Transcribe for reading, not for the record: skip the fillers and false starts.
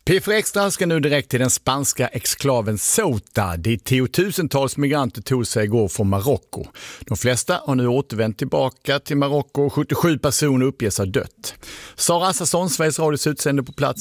P4 Extra ska nu direkt till den spanska exklaven Ceuta, dit tiotusentals migranter tog sig igår från Marocko. De flesta har nu återvänt tillbaka till Marocko och 77 personer uppges ha dött. Sara Assasson, Sveriges Radios utsände på plats